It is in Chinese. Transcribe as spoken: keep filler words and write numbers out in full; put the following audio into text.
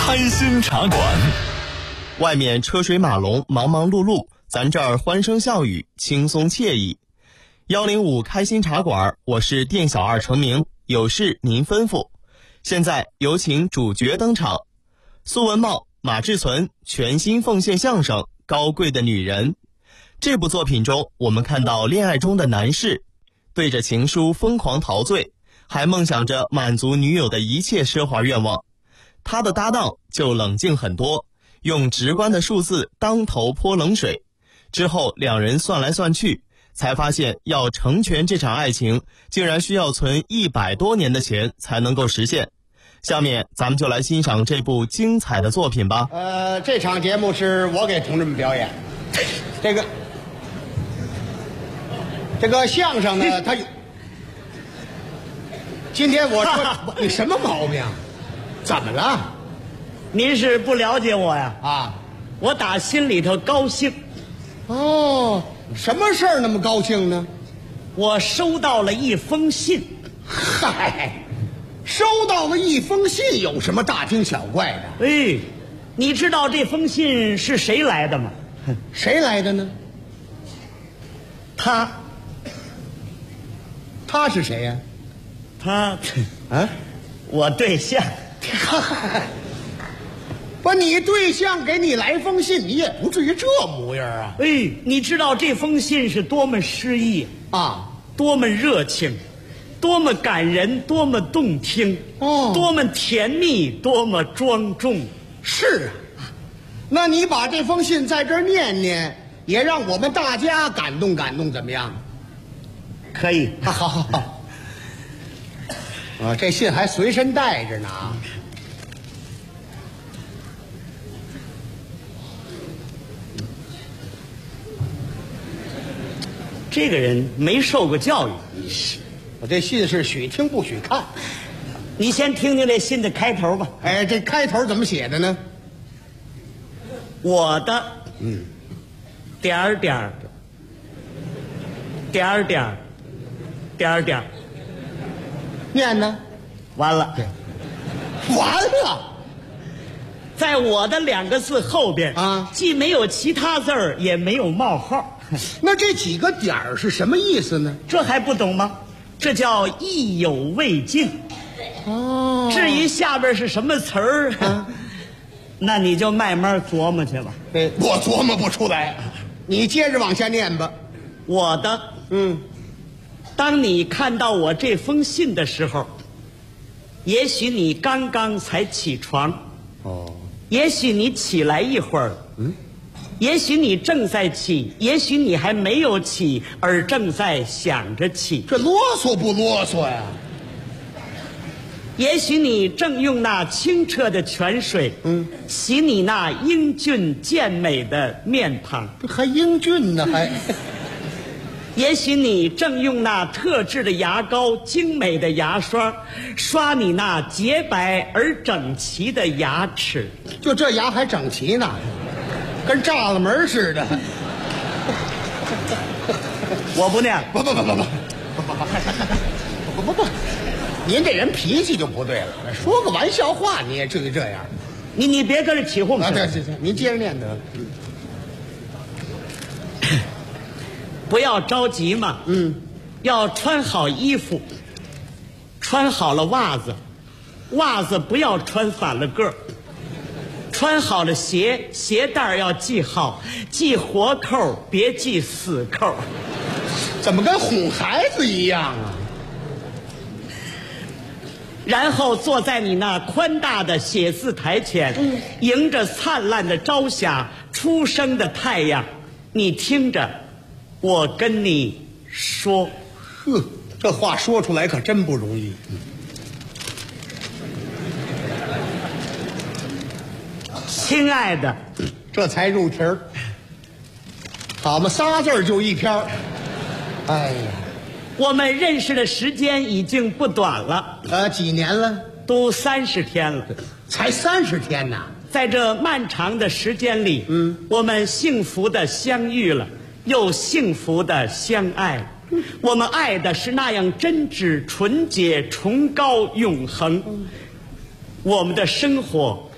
开心茶馆。 外面车水马龙，忙忙碌碌，咱这儿欢声笑语，轻松惬意。幺零五开心茶馆，我是店小二程明，有事您吩咐。现在有请主角登场，苏文茂、马志存全新奉献相声《高贵的女人》。这部作品中，我们看到恋爱中的男士对着情书疯狂陶醉，还梦想着满足女友的一切奢华愿望。他的搭档就冷静很多，用直观的数字当头泼冷水。之后两人算来算去，才发现要成全这场爱情，竟然需要存一百多年的钱才能够实现。下面咱们就来欣赏这部精彩的作品吧。 呃，这场节目是我给同志们表演。这个这个相声呢，它有。今天我说你什么毛病？怎么了？ 您是不了解我呀？ 啊， 我打心里头高兴。 哦，什么事儿那么高兴呢？ 我收到了一封信。 嗨，收到了一封信，有什么大惊小怪的？ 哎，你知道这封信是谁来的吗？ 谁来的呢？ 他。 他是谁呀？ 他， 啊， 我对象。 不，你对象给你来封信，你也不至于这模样啊！ 哎，你知道这封信是多么诗意啊， 多么热情，多么感人，多么动听， 哦， 多么甜蜜，多么庄重。 是啊，那你把这封信在这儿念念，也让我们大家感动感动，怎么样？ 可以， 好好好。啊，这信还随身带着呢。 这个人没受过教育。 我这信是许听不许看。 你先听听这信的开头吧。 哎，这开头怎么写的呢？ 我的， 嗯， 点儿点儿，点儿点儿，点儿点儿。 念呢？ 完了， 完了， 在我的两个字后边啊， 既没有其他字儿，也没有冒号。 那这几个点儿是什么意思呢？ 这还不懂吗？这叫意犹未尽。 哦， 至于下边是什么词儿， 啊， 那你就慢慢琢磨去吧。 对，我琢磨不出来，你接着往下念吧。 我的， 嗯， 当你看到我这封信的时候，也许你刚刚才起床， 哦， 也许你起来一会儿， 嗯， 也许你正在起，也许你还没有起，而正在想着起。 这啰嗦不啰嗦呀？ 也许你正用那清澈的泉水， 嗯， 洗你那英俊健美的面庞。 还英俊呢，还。 也许你正用那特制的牙膏、精美的牙刷，刷你那洁白而整齐的牙齿。 就这牙还整齐呢，跟栅栏门似的。 我不念， 不不不不不不不不不不，您这人脾气就不对了，说个玩笑话你也至于这样？ 你你别跟着起哄。 啊，对对对，您接着念得了。 不要着急嘛， 嗯， 要穿好衣服，穿好了袜子，袜子不要穿反了个儿，穿好了鞋，鞋带要系好，系活扣，别系死扣。 怎么跟哄孩子一样啊？ 然后坐在你那宽大的写字台前，嗯，迎着灿烂的朝霞，初升的太阳，你听着，我跟你说。 呵，这话说出来可真不容易。 亲爱的， 这才入题儿。好嘛，仨字儿就一篇儿。哎呀， 我们认识的时间已经不短了， 呃，几年了？ 都三十天了。 才三十天呐！ 在这漫长的时间里， 嗯， 我们幸福的相遇了，又幸福的相爱了。我们爱的是那样真挚、纯洁、崇高、永恒。我们的生活